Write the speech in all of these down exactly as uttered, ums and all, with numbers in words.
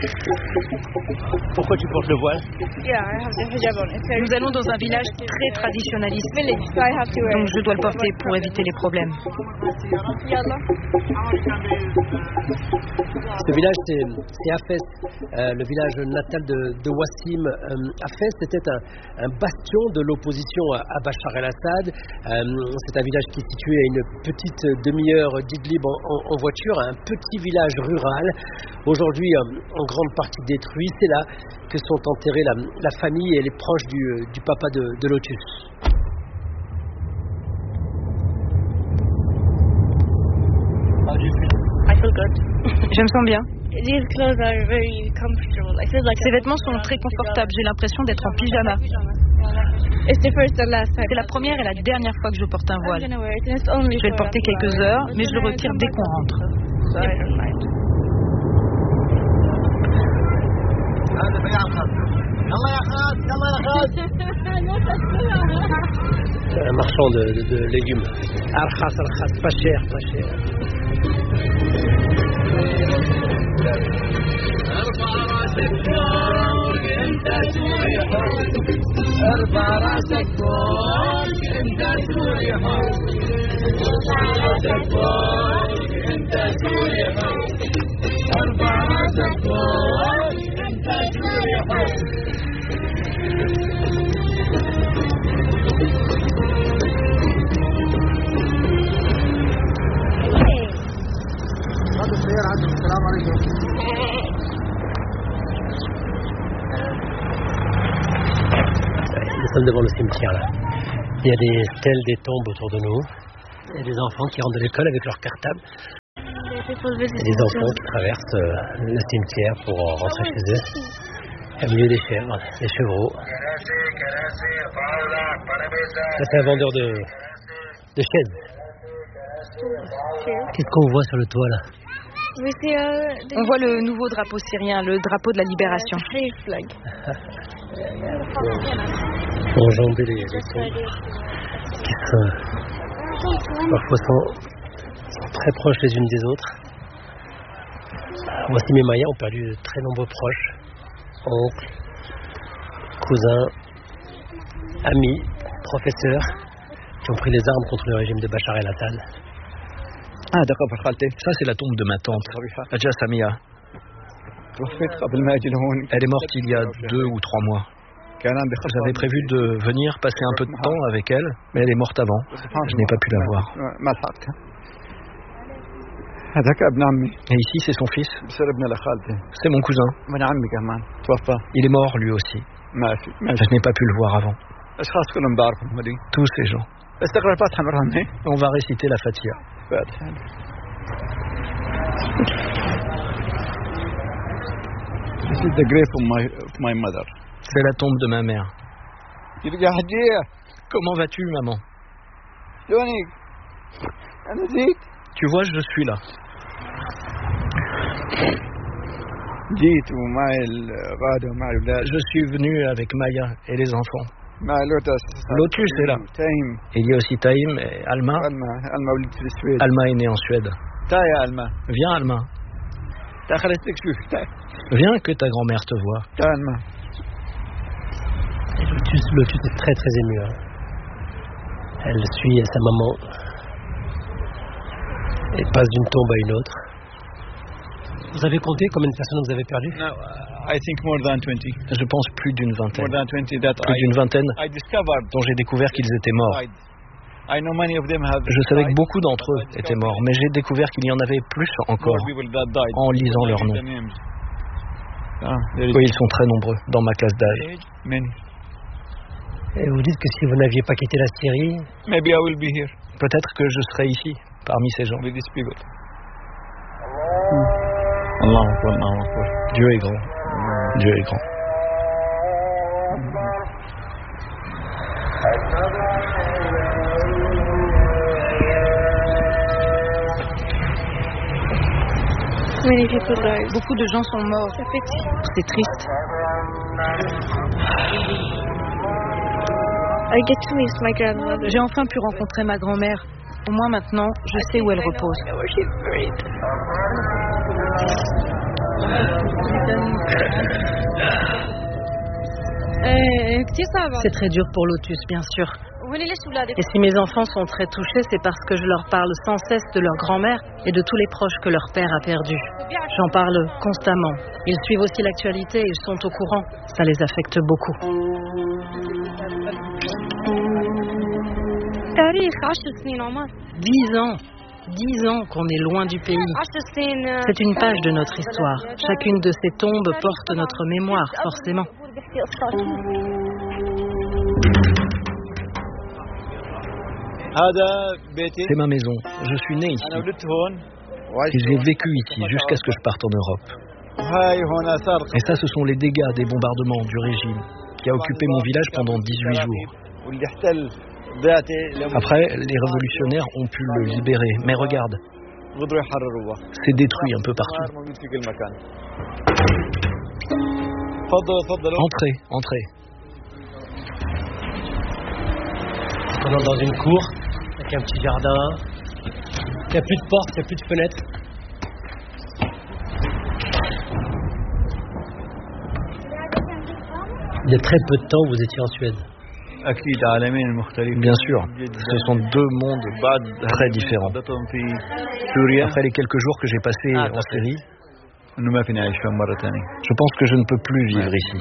Pourquoi tu portes le voile? Nous allons dans un village très traditionnaliste, donc je dois le porter pour éviter les problèmes. Ce village, c'est, c'est Hafez, euh, le village natal de, de Wassim. Euh, Hafez, c'était un, un bastion de l'opposition à, à Bachar el-Assad. Euh, c'est un village qui est situé à une petite demi-heure d'Idlib en, en, en voiture, un petit village rural. Aujourd'hui, euh, en grande partie détruit. C'est là que sont enterrés la, la famille et les proches du, du papa de, de Lotus. Je me sens bien. Ces vêtements sont très confortables. J'ai l'impression d'être en pyjama. C'est la première et la dernière fois que je porte un voile. Je vais le porter quelques heures, mais je le retire dès qu'on rentre. C'est un marchand de, de, de légumes. Arkhas, arkhas, pas cher, pas cher. Nous sommes devant le cimetière là. Il y a des stèles, des tombes autour de nous. Il y a des enfants qui rentrent de l'école avec leur cartable. Il y a des enfants qui traversent le cimetière pour rentrer chez eux. Au milieu des chèvres, des chevreaux. Ça, c'est un vendeur de, de chaises. Qu'est-ce qu'on voit sur le toit là? On voit le nouveau drapeau syrien, le drapeau de la libération. Pour enjamber les, les tombes qui sont, parfois sont, sont très proches les unes des autres. Wassim et Maya ont perdu de très nombreux proches, oncles, cousins, amis, professeurs qui ont pris les armes contre le régime de Bachar el-Assad. Ah d'accord, ça c'est la tombe de ma tante, Adja Samia. Elle est morte il y a deux ou trois mois. J'avais prévu de venir passer un peu de temps avec elle, mais elle est morte avant. Je n'ai pas pu la voir. Et ici c'est son fils. C'est mon cousin. Il est mort lui aussi. Je n'ai pas pu le voir avant. Tous ces gens. On va réciter la Fatiha. This is the grave of my, of my mother. C'est la tombe de ma mère. Comment vas-tu, maman? Tu vois, je suis là. Je suis venu avec Maya et les enfants. Lotus est là. Et il y a aussi Taïm et Alma. Alma est née en Suède. Viens, Alma. Viens que ta grand-mère te voie. Lotus, Lotus est très très émue. Hein. Elle suit sa maman et passe d'une tombe à une autre. Vous avez compté combien de personnes vous avez perdues? No, I think more than twenty. Je pense plus d'une vingtaine. More than twenty that plus I, d'une vingtaine I discovered dont j'ai découvert qu'ils étaient morts. I know many of them have Je savais que beaucoup d'entre eux étaient morts, mais j'ai découvert qu'il y en avait plus encore en lisant leurs noms. Ah, oui, ils sont très nombreux dans ma classe d'âge. Many. Et vous dites que si vous n'aviez pas quitté la Syrie, maybe I will be here. Peut-être que je serai ici, parmi ces gens. With these people. Allah Akbar, Allah Akbar. Dieu est grand. Dieu est grand. Beaucoup de gens sont morts. C'est triste. J'ai enfin pu rencontrer ma grand-mère. Au moins maintenant, je sais où elle repose. C'est très dur pour Lotus, bien sûr. Et si mes enfants sont très touchés, c'est parce que je leur parle sans cesse de leur grand-mère et de tous les proches que leur père a perdus. J'en parle constamment. Ils suivent aussi l'actualité, ils sont au courant. Ça les affecte beaucoup. Dix ans. Dix ans qu'on est loin du pays. C'est une page de notre histoire. Chacune de ces tombes porte notre mémoire, forcément. C'est ma maison. Je suis né ici. Et j'ai vécu ici jusqu'à ce que je parte en Europe. Et ça, ce sont les dégâts des bombardements du régime qui a occupé mon village pendant dix-huit jours. Après, les révolutionnaires ont pu le libérer. Mais regarde, c'est détruit un peu partout. Entrez, entrez. On entre dans une cour, avec un petit jardin. Il n'y a plus de porte, il n'y a plus de fenêtre. Il y a très peu de temps, vous étiez en Suède. Bien sûr, ce sont deux mondes très différents. Après les quelques jours que j'ai passés en Syrie, je pense que je ne peux plus vivre ici.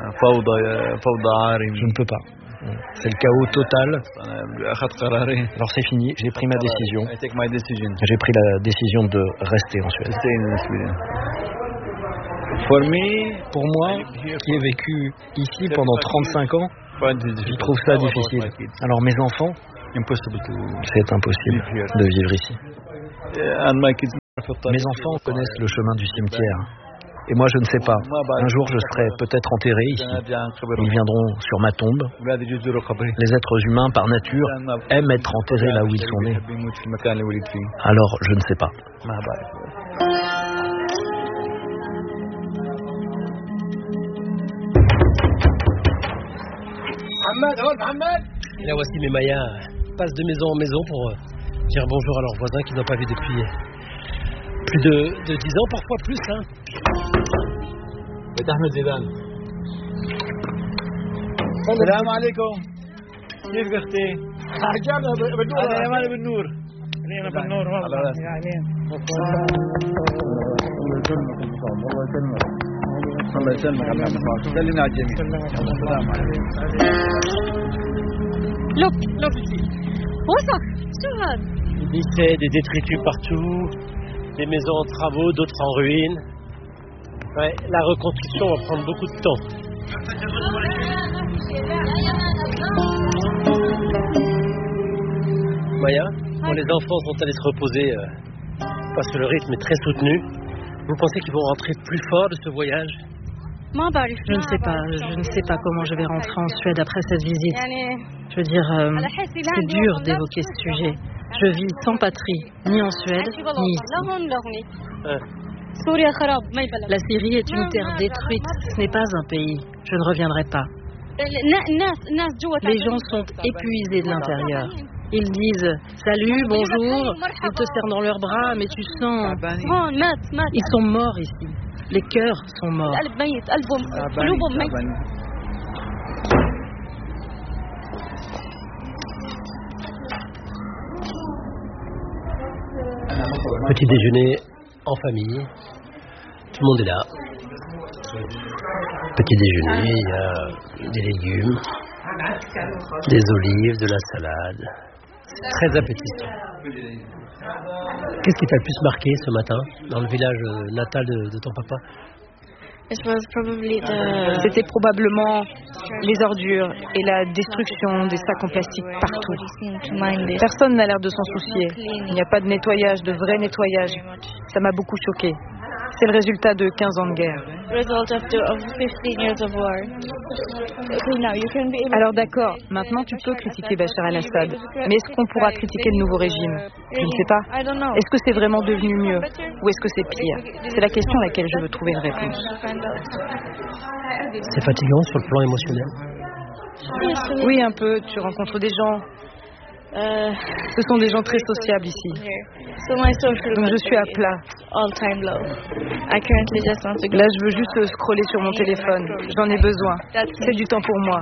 Je ne peux pas. C'est le chaos total. Alors c'est fini, j'ai pris ma décision. J'ai pris la décision de rester en Suède. Pour moi, qui ai vécu ici pendant trente-cinq ans, je trouve ça difficile. Alors mes enfants, c'est impossible de vivre ici. Mes enfants connaissent le chemin du cimetière. Et moi je ne sais pas. Un jour je serai peut-être enterré ici. Ils viendront sur ma tombe. Les êtres humains par nature aiment être enterrés là où ils sont nés. Alors je ne sais pas. Et là voici mes Maya passent de maison en maison pour dire bonjour à leurs voisins qu'ils n'ont pas vu depuis plus de, de dix ans, parfois plus. Hein. Ahmed Zidane. Salam alaikum. كيف اختي؟ حجابنا بالنور. هذا يماني بالنور. خلينا بالنور والله. الله يسلمك الله يسلمك. سلمنا على الجميع. السلام عليكم. Look, look. وسخ. شو هذا؟ Des des détritus partout, des maisons en travaux, d'autres en ruine. Ouais, la reconstruction va prendre beaucoup de temps. Maya, quand les enfants sont allés se reposer, euh, parce que le rythme est très soutenu, vous pensez qu'ils vont rentrer plus fort de ce voyage? Je ne sais pas, je ne sais pas comment je vais rentrer en Suède après cette visite. Je veux dire, euh, c'est dur d'évoquer ce sujet. Je vis sans patrie, ni en Suède, ni ici. Euh. La Syrie est une terre détruite, ce n'est pas un pays. Je ne reviendrai pas. Les gens sont épuisés de l'intérieur. Ils disent salut, bonjour, ils te serrent dans leurs bras, mais tu sens... Ils sont morts ici. Les cœurs sont morts. Petit déjeuner en famille, tout le monde est là. Petit déjeuner, il y a des légumes, des olives, de la salade. Très appétissant. Qu'est-ce qui t'a le plus marqué ce matin dans le village natal de, de ton papa? C'était probablement les ordures et la destruction des sacs en plastique partout. Personne n'a l'air de s'en soucier. Il n'y a pas de nettoyage, de vrai nettoyage. Ça m'a beaucoup choqué. C'est le résultat de quinze ans de guerre. Alors d'accord, maintenant tu peux critiquer Bachar el-Assad, mais est-ce qu'on pourra critiquer le nouveau régime? Je ne sais pas. Est-ce que c'est vraiment devenu mieux ou est-ce que c'est pire? C'est la question à laquelle je veux trouver une réponse. C'est fatigant sur le plan émotionnel? Oui, un peu. Tu rencontres des gens Ce sont des gens très sociables ici. Donc je suis à plat. Là, je veux juste scroller sur mon téléphone. J'en ai besoin. C'est du temps pour moi.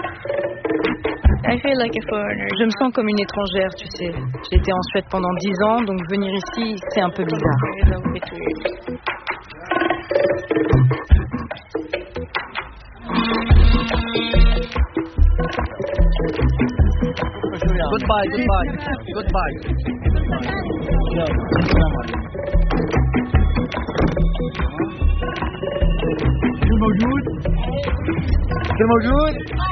Je me sens comme une étrangère, tu sais. J'ai été en Suède pendant dix ans, donc venir ici, c'est un peu bizarre. Goodbye, goodbye, goodbye. موجود؟ موجود؟